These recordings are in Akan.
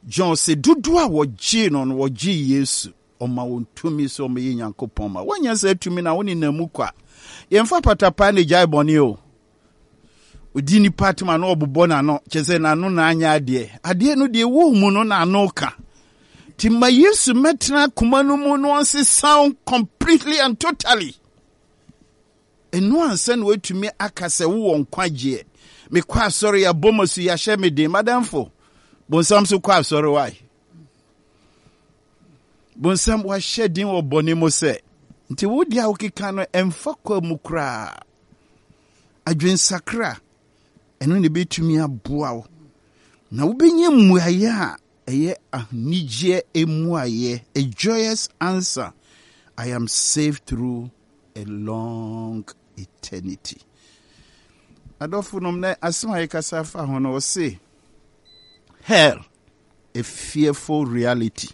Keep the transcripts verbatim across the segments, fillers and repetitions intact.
John se dudu a woji no no woji Yesu oma wontumi so me Nyankopɔn ma wanya se tumi na woni namu kwa yemfa patapa ne jai boni o odi ni patma no obobɔ na no kyese na no na anya ade ade no de wo mu no na no ka timma Yesu metna kuma no mu no onse sound completely and totally enu ansa na wetumi akase wo nkwaje me kwa sorry ya bomosu ya hye me de madamfo bonsam so kwa sorry why bonsam wa shedin wo boni mo se nti wo dia wo keka no emfa kwa mu kra adwen sakra eno ne betumi aboa wo na wo benye muaye a eye ahnije emuaye a joyous answer. I am saved through a long eternity. Adolfo nomne asema yekasa fa hono say hell a fearful reality.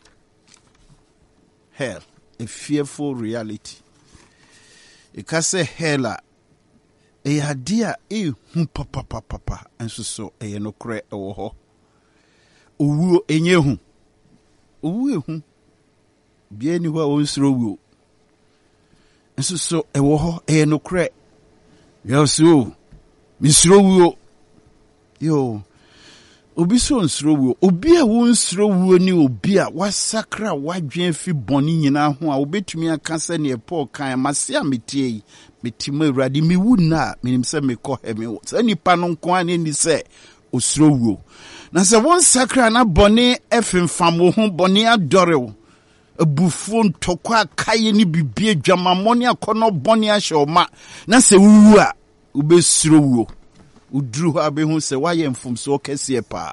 Hell a fearful reality. Ikase hella e hadia e hu papa papa papa enso so e no kre e wo ho owuo enye hu owu ehu bia ni ho a wonsro wuo enso so e wo ho e no kre yeso misro wuo yo obi so nsro wuo obi a wonsro wuo ni obi a wasakra wadwen fi boni nyina ho a obetumi aka se ne Paul kan mase ametie metima urade mi wu na minim se me ko he me wo sa nipa no nko an ni se osro wuo na se won sakra na boni efemfam wo ho boni adore wo abufuo ntokwa akaye ni bibie dwamamoni akono boni ahoma na se wuwu a ubesro wuo udru ha be hu se waye mfomso kese pa.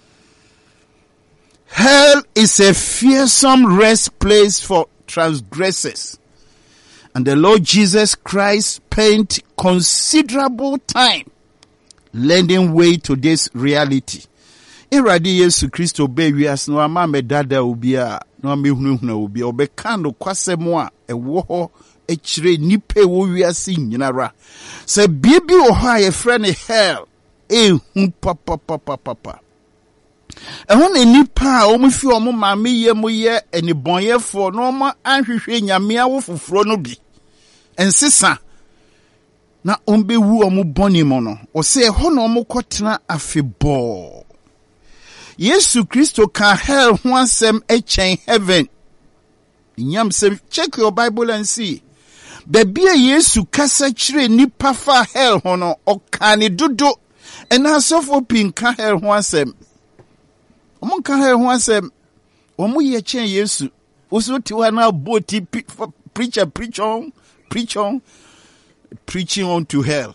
Hell is a fearsome rest place for transgressors, and the Lord Jesus Christ spent considerable time lending way to this reality. Iradi Yesu Kristo be wias no ama medada obi a no amehunahuna obi obeka no kwasemo a ewo ho echire nipe wo wiase nyinara se biebi wo ha ye friend hell e hu papa papa papa ehun ne nipa a omufi omo maame ye mo ye enibonyefo no ma anhwehwe nyame awo foforo no bi ensesa na ombe wu omo boni mo no o se ho no omo kotena afebo Yesu Kristo ka hell ho asem echen heaven. Nyam say check your Bible and see. Baby Yesu kasa chire nipa fa hell ho no okane dodo ena sofo pin ka hell ho asem. Omo ka hell ho asem. Omo ye chen Yesu. Oso ti wa na boti preacher preach on preach on preaching on to hell.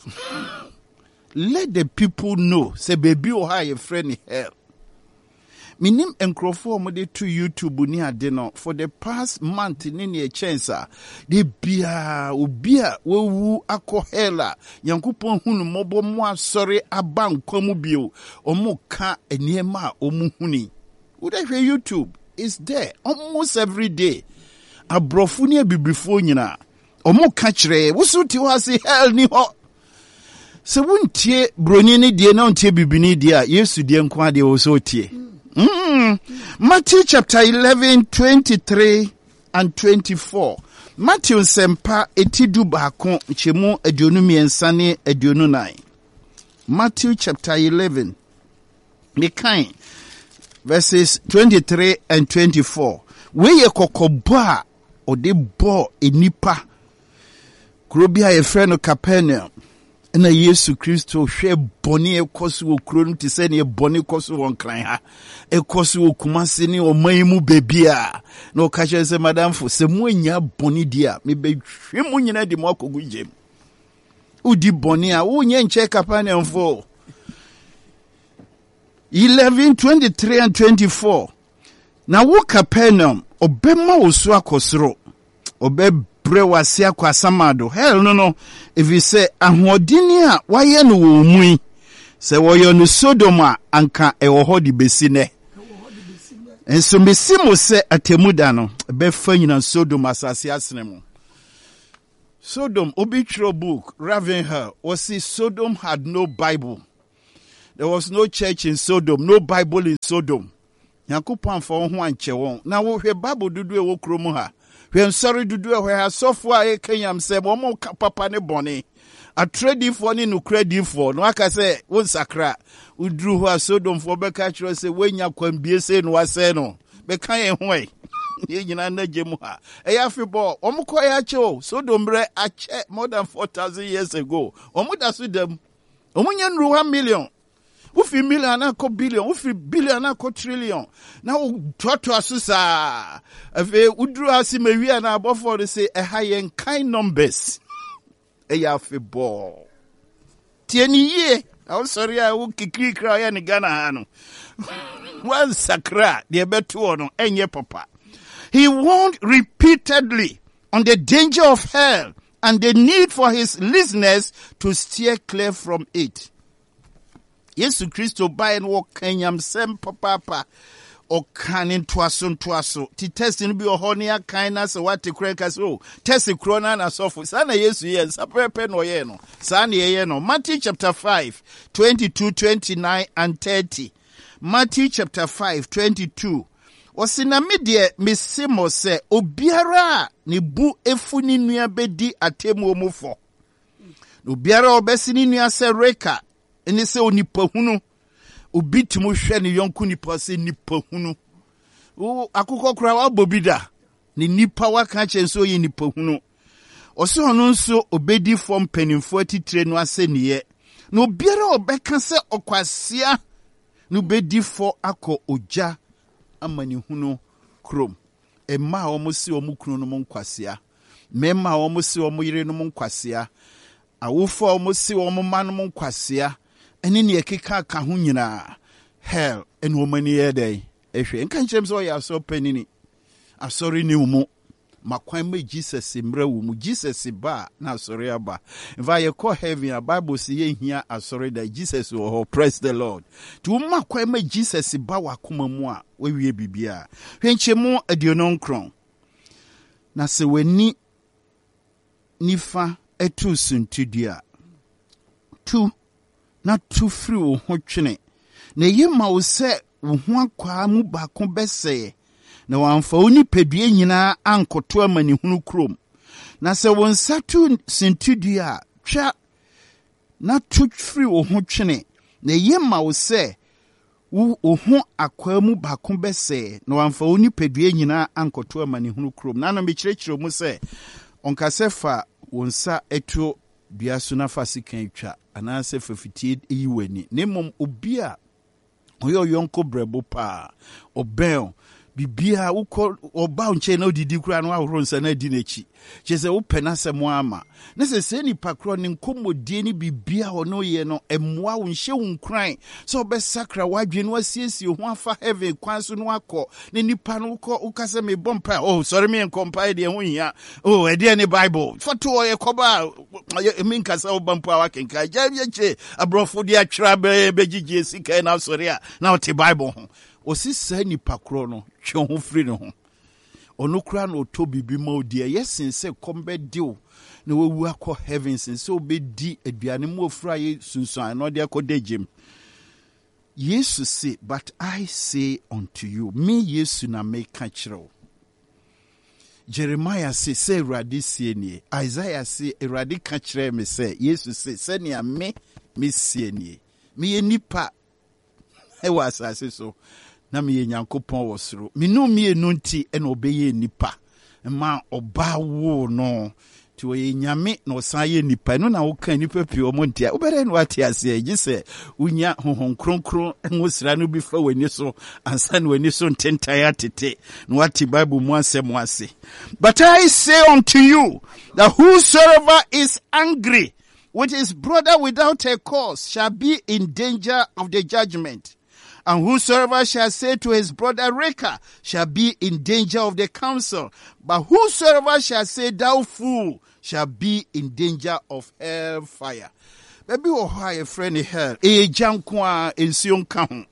Let the people know say baby o ha your friend hell. Minim enkrofo mo de to YouTube ni ade no for the past month ni ne chance de bia obia wewu akohela yankopon hunu mobo mo asore aba nkwamu bio omo ka eniema omu huni wo de hwe YouTube is there almost every day abrofu ni abibrifo nyina omo ka kire wo so ti ho ase hell ni ho se wuntie broni ni die na untie bibini die a Yesu die nkwa de wo so tie. Mm. Matthew chapter eleven, twenty-three and twenty-four. Matthew sempa etidu baako chemu aduonu miensa ne aduonu nine. Matthew chapter eleven. Mekan verses twenty-three and twenty-four. We ye kokoba o de bo enipa. Krobia ye frɛ no Capernaum. Na Yesu Kristo hwe boni ekoso wo kuro no te se ne boni ekoso won kran ha ekoso wo kumase ne omaimu bebia na o ka se madam fo se mu anya boni dia me be hwe mu nyina di mo akogu jem udi boni a wo nye nche Capernaum fo. eleven, twenty-three and twenty-four. Na wo Capernaum obema wo so akosoro obe brewa sia kwa samado hell no no if you say ahodini a waye no wo mui se woyo no Sodoma anka e wo hodi besine enso mesimo se atemuda no be fa nyina Sodoma asase asnemu Sodom obituary book Ravenhill was see Sodom had no Bible. There was no church in Sodom, no Bible in Sodom. Nyankopɔn fa wo ho ankyɛ wɔn. Na wo hwɛ Bible dudu e wo krom ha. Hwɛ nsɔre dudu e hwɛ asɔfo a e kenyam sɛ wɔn papa ne bɔne. Atredifo ne no credifo no aka sɛ wo nsakra uduru ho asodomfo bɛka kyerɛ sɛ wenya kwambie sɛ no wasɛ no bɛka yɛn ho ai ye nyina na gemu ha ɛyɛ afebɔ ɔmkɔ yɛ akyɛ o sodombre akyɛ more than four thousand years ago ɔmo da so dam ɔmo nya nuru one million ufi million na ko billion ufi billion na ko trillion na toto asusa afi uduru asimewia na abɔfo de sɛ ɛha yɛn kind numbers ɛyɛ afebɔ tieni ye awo sorry a wo kikiri kra ya ni Ghana ha no wan sakra de beto no enye papa. He warned repeatedly on the danger of hell and the need for his listeners to steer clear from it. Yesu Kristo by no kanyam sem papa o kanin twaso twaso ti test no bi ohonia kindness what krenka so test krona na sofo sana Yesu ye sapepe no ye no sana ye no. Matthew chapter five twenty-two, twenty-nine and thirty. Matthew chapter five twenty-two. Osina medie mesimo se obiara ni bu efu ni nua bedi atemu omufo. Obiara obesi ni nua se reka eni se onipa hunu. Obi timu hwe ne yonku nipa se nipa hunu. O akukọ kura wa bobida ni nipa waka chenso ye nipa hunu. Ose ono nso obedi fom penimfo atitire no ase niye. Na obiara obeka se okwasia no bedi fo akọ oja amani hunu krom. Emma omo si omo kunu no nkwasia. Mema omo si omo yire no nkwasia. Awofo omo si omo man no nkwasia. Eni ne ekeka ka ho nyina hell eni omani ye dey ehwe nka nkyerem so ya so panini asori ni umu makwan me Jesus mra wo mu Jesus ba na asori aba if I call heaven a Bible say ye hia asori da Jesus wo ho praise the Lord to makwan me Jesus ba wakoma mu a we wie bibia hwenkyemu adiono nkron na se wani nifa etu suntudia tu na tu free wo ho twene na yema wo se wo ho akwa mu ba ko bese na wamfa oni pedue nyina ankoto amani hunu krom na se wo nsatu sintudua twa na tu free wo ho twene na yema wo se wo ho akwa mu ba ko bese na wamfa oni pedue nyina ankoto amani hunu krom na no me kirekire mu se onka sefa wo nsa eto biaso na fasikan twa anase fafiti eyiwani nemom obi a oyo yonko brebo pa obel bibia uko oba nche na odidi kura no ahoro nsa na di nechi chese wo pena semo ama na se se ni pakro ni nkomodie ni bibia ono ye no emwa wo nhye wo nkran so be sakra wadwe no asiesie ho afa heaven kwan so no akọ ne nipa no uko ukase me bompa oh sorry me nkompa de ho hia oh e de ni Bible foto ye koba me nkasa wo bompa wa kenka jabye che abrofo de atwra be begigye sika na sorry a na o te Bible ho osisa ni pakro no twe ho free no ho ono kura no to bibi ma odi yesin se kombe dio na wewu akọ heavens se obedi aduane mu ofura ye sunsun no de akodegem Yesu say but I say unto you me Yesu na me ka kire Jeremiah say say Awurade sie nie Isaiah say Awurade ka kire me say Yesu say se ne me me sie nie me nipa e wa asase so na me Nyankopɔn wo soro me no me enu nti e na obeye nipa ma oba wo no ti we nyame na osan ye nipa no na wo kan nipa pi o mo ntia wo bere no ati ase gi se unya honhon kronkron enwosira no bi fa wani so ansa na wani so ntentai atete no ati Bible mu asem ase but I say unto you that whosoever is angry with his brother without a cause shall be in danger of the judgment. And whosoever shall say to his brother, Reka, shall be in danger of the council. But whosoever shall say, thou fool, shall be in danger of hell fire. Baby, oh, hi, a friend, hell. E jankwa, ensio nkahun.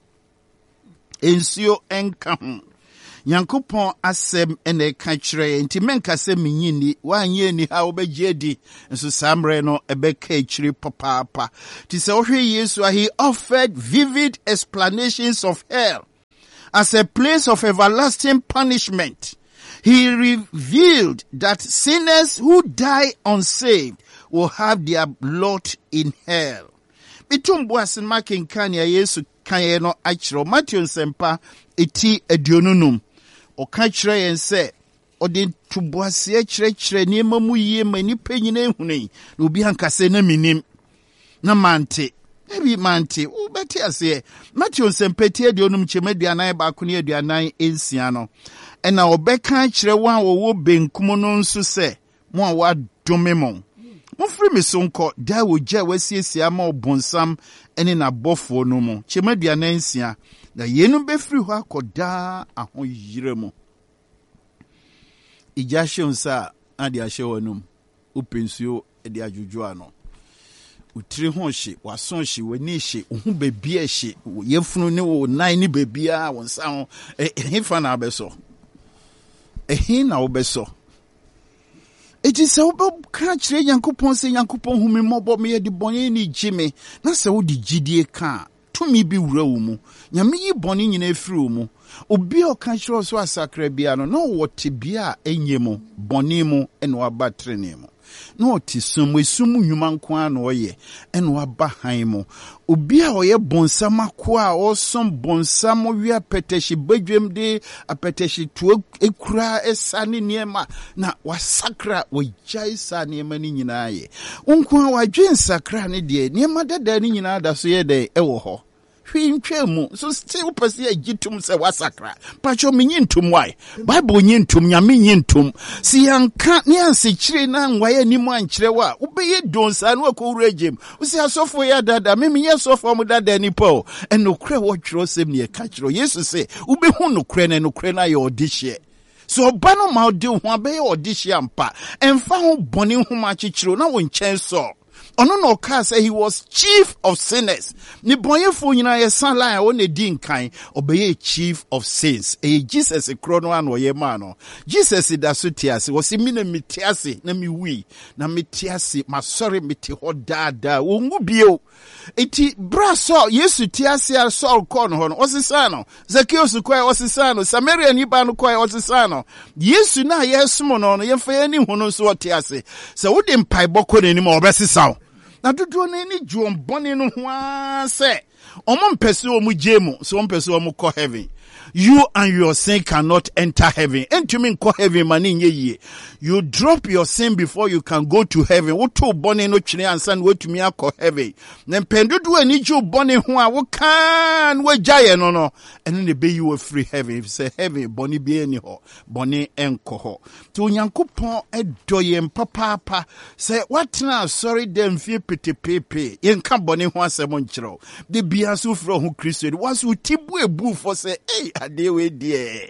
Ensio enkahun. Nyankopon asem ene ka kire nti menka se menyini wanye ni ha obejedi nso samre no ebeka kire papa ti se ohwe Yesu he offered vivid explanations of hell as a place of everlasting punishment. He revealed that sinners who die unsaved will have their lot in hell. Bitumbu asin kanya Yesu kanye no achiro Matthew nsempa eti aduonunum. Oka kyerɛ yɛn sɛ ɔde tubuase kyerɛkyerɛ nneɛma mu yie ma nipa nyina ehunu na obi hankase na minim na mante ebi mante wo beti ase Matthew nsempa eti aduonum kyema aduanan ba ko ne aduanan ensia no ɛna ɔbɛka kyerɛ wɔn a wɔwɔ benkum no nso sɛ mo a wadome mo Mofri mi sonko da wogya wasiesie ama obonsam ene na bofo no mu chemedua na nsia na yenu befri hɔ akoda ahoyire mu ija hyensa ade ahye wonum upensuo ede adwodwo ano utiri ho hye wason hye wani hye ohu bebia hye yefunu ne wo nan ne bebia wonsa ho ehefa na abeso ehin na obeso Eti se obo ka kire Yankopon se Yankopon humi mobo me de bone ni gime na se wo di gidie ka tumi bi wura wo mu nyame yi bone nyina efiri wo mu obi o ka kire so asakra bia no na wo te bia enye mu bone mu ene waba trene mu no ti sum esum nnwuma nko a no ye ene waba han mu obi a oye bonsam ako a osom bonsam wi apeteshi badwem de apeteshi to ekura esane niema na wasakra wajai sa niema ni nyina ye nko a wadwen sakra ne de niema dada ni nyina da so ye de ewo ho hwintwemu so still pese agitum se wasakra pacho menyintum why bible nyintum nyame nyintum si yanka ne ansekire na nwaye ni mu ankyere wa ubeye donsa no akowura gem usi asofo ya dada me menye sofo mu dada ni po enokre wo twero sem ne ka kyero yesu se ubehu nokre na nokre na ye odihye so oba no ma odi ho abeye odihye ampa emfa ho bone ho ma kyekiro na wo nkyɛn so Ono no ka say he was chief of sinners. Ni boyefo nyina ye san line o ne di nkan obeye chief of sins. E Jesus e kro no an wo ye ma no. Jesus da so tiase wo se mi na mitiase na mi wi na mitiase ma sorry miti ho dada wo ngu bio. Eti braso Yesu tiase a Saul kon ho no osisano. Zacchaeus kwai osisano. Samaria ni ba no kwai osisano. Yesu na yesumo no no ye fa ye ni hu no so tiase. Se wo de mpai boko ne ni ma obesisaw. Na dodo na ni juom bone no ho ase omo mpese omu jemu so mpese omu ko heaven you and your sin cannot enter heaven entumi ko heaven mani nye yie you drop your sin before you can go to heaven wo to bone no twene ansa na wotumi akọ heaven na mpendodo ani ju bone ho a wo kan wo gyaye no no ene ne be you free heaven if say heaven bone bi ani ho bone enko ho to Nyankopon edoyem papa say watna sorry dem fie petepepe yenka bone ho asem nkyerɛw de bia so fro ho Kristo was utibu ebu for say hey ade we die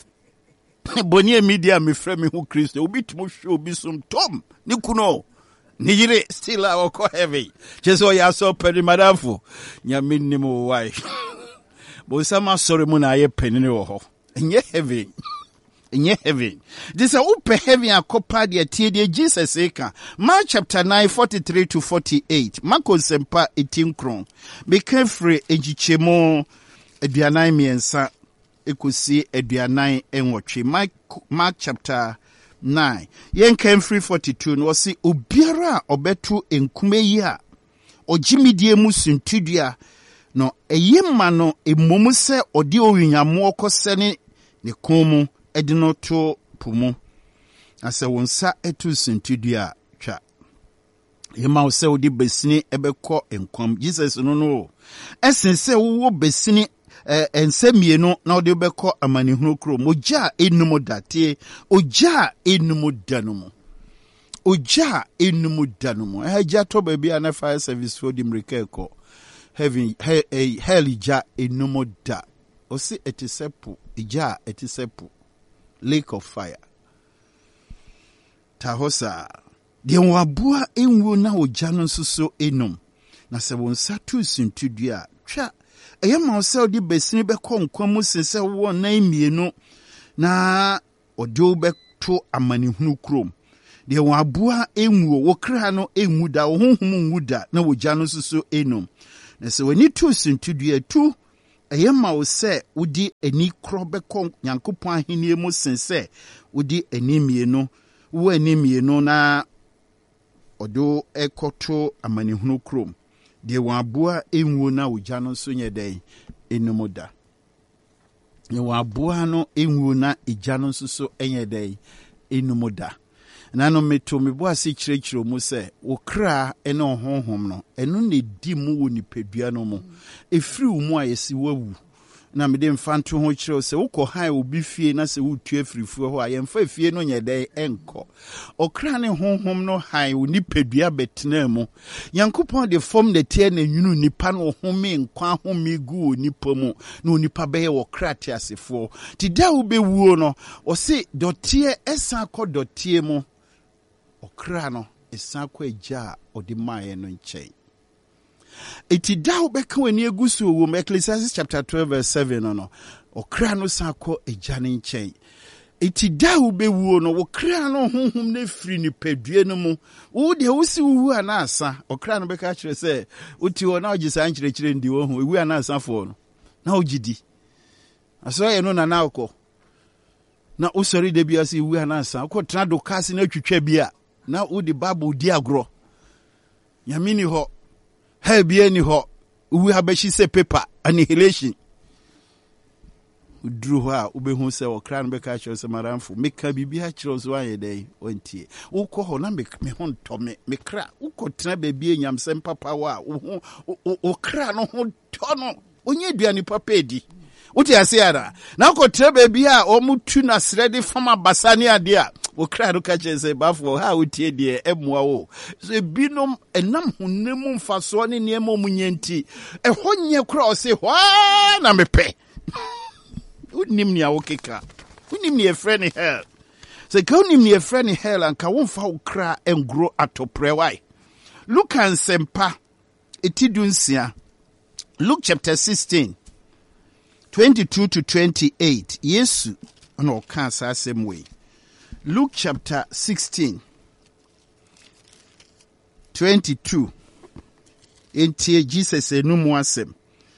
boni media me frɛ me ho Kristo obi tumo hwe obi som tom ni kuno ni yire still a ko heavy jeso ya so pedi madamfo nyame nim why bo sama sorry mu na ye penini wo ho enye heavy enye heavy this a upe heavy akopa de tie de Jesus eka Mark chapter nine forty-three to forty-eight Marko sempa eighteen kron be kafre ejichemo aduanan miensa ekosi aduanan enwotwe Mark, Mark chapter nine yen kan free forty-two no si obiara obetu enkume yi a ogimidie mu suntudua no eyema no emomu se ode owunyamo okosene ne komu edino to pumu ase wonsa etu suntudua twa yema wo se odi besini ebekọ enkom Jesus no no esense wo besini Eh, ensemieno na ode beko amanihunu kro moja enumu date oja enumu danumu oja enumu danumu eja to baby ana fire service for the mrekeko heaven he, he, hell ja enumu da osi etisepu ija etisepu lake of fire tahosa de wabua enwo na oja no nsoso enum na se wonsa tu suntudua twa Eyama ose odi besini beko nkwamu sense wo nan mienu na odi obeto amanihunu krom de won aboa enwuo wo kra no enwu da wo honhom nwu da na wogya no suso enum na se wani tu sintudua tu Ayama wo se wodi ani kro beko Nyankopon ahenie mu sense wodi ani mienu wo ani mienu na odo ekoto amanehunu krom de wabua enwo na ogya no so nyedai enumoda ye wabua no enwo na egya no so so enyedai enumoda nano meto mebo ase kirekiro mu se wo kra ene ohonhom no eno ne di mu wo nipadua no mu efiri wo mu ayesi wawu na mede mfanto ho kire se wokọ han obi fie na se wotu afirifuo ho ayemfa fie no nyedai enko okra ne honhom no han wo nipadua betena mu Yankopon de form de tie na nwunu nipa no home nkwa home gu nipa mu na nipa beye wo kra te asefo ti da wo bewuo no o se dotie esa kọ dotie mu okra no esa kọ eja odi maye no nkyɛn iti da obeka wani egusu wo Ecclesiastes chapter twelve verse seven no no okra no sa kọ eja ne nkyɛn iti da obewuo no wo kra no honhom na firi ni padue no mu wo de wo si wu anasa okra no beka kire sɛ uti wo na ogisa nkyerɛkyerɛ ndi wo ho ewu anasa fo no na ogidi aso ye no na na akọ na usori de bia si wu anasa akọ tena do kasi na twetwa bia na wo de bible di agro yamini ho ha bia ni ho wu abashi se paper annihilation udru ho a ubehu se okra no beka kire se maramfo meka bibia kire so ayedai ontie ukọ ho na me ho ntọ me mekra ukọ tena bebie nyamsem papa wa okra no ho tọ no onye duani papa edi uti asiara na ko trebe bia o mutu na sredi fama basani ade a wo kra ro ka chese bafo ha utie de emua wo so binom enam honnem mfaso ne ne emo munyanti e honye kra o se hwa na mepe unim ni awokeka unim ni efre ni hell so ka unim ni efre ni hell anka wo mfa wo kra engro atoprewai Luke and Sempa etidunsia Luke chapter sixteen twenty-two to twenty-eight. Yesu no can say same way. Luke chapter sixteen twenty-two. Enti Jesus enum asem.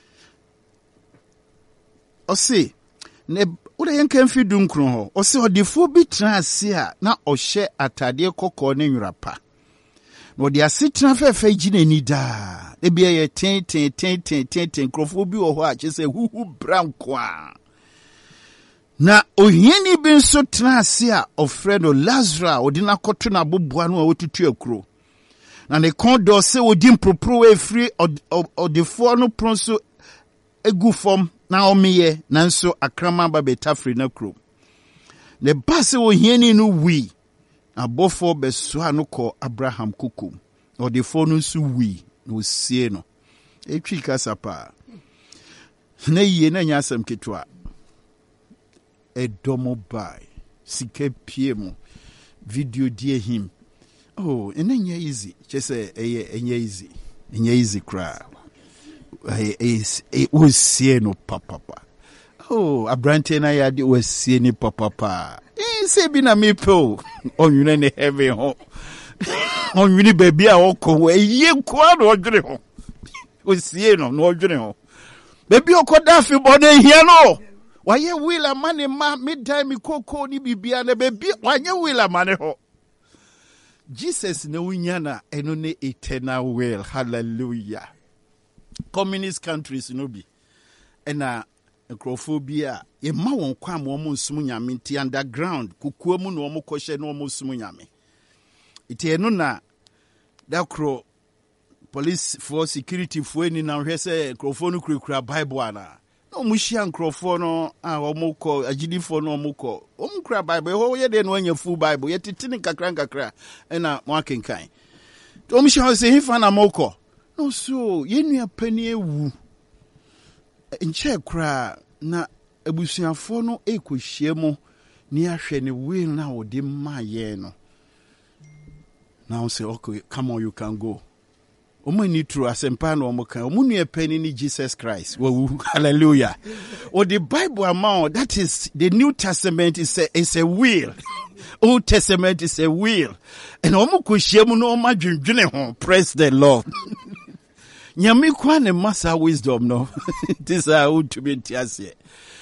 O say ne ure yenkan fi dunkron ho. O say odifo bi tran ase a na ohye atade kokko ne nwrapa. No dia sitran fefe gine ni da e bia ye ten ten ten ten ten ten krofo bi wo ho a chese huhu branko a na ohieni bi nso trase a ofredo Lazarus odina koto na boboa no a wotutu akuro na ne kondo se odi mpropro e free odefo no pronso egu fom na omeye na nso akrama ba betafri na kuro ne base ohieni no wi abofo beso anoko Abraham kukum o de fonu su wi no sie no etwi kasapa na yie na nyasam ketwa edomo bai sike piemu video die him oh enye easy chese eye enye easy enye easy cry is it was sie no papa oh abrante na ya de was sie ni papa eh se bi na me po onwune ne heaven ho onwune baby a woko eye kwa no odwere ho osie no no odwere ho baby okoda fi bode hia no waye wila mane ma midtime koko ni bibia na baby waye wila mane ho Jesus na unyana eno ne eternal will hallelujah communist countries no bi ena Necrophobia, ye ma won kwa mo mo nsum nyame ti underground kukuo mu no mo kohye no mo sum nyame iti eno na dakro police for security for ni na hwe se necropho no kurakura bible ana no mo hia necropho no a wo mo ko agidifo no mo ko o mo kura bible ho ye de no anya full bible ye titini kakra kakra ena mo akenkan to mo hia se hifa na mo ko no so ye nua pani ewu nche kra na abusuafo no ekohie mu ni ahwe ne will na wode maye no now say okay come on you can go omo ni true asempa na omo kan omo nua pani ni Jesus Christ wo hallelujah or the Bible amount that is the New Testament is a is a will Old Testament is a will and omo kohie mu no omo adwendwene ho praise the Lord nyame kwa ne masa wisdom no. This I want to be tiase.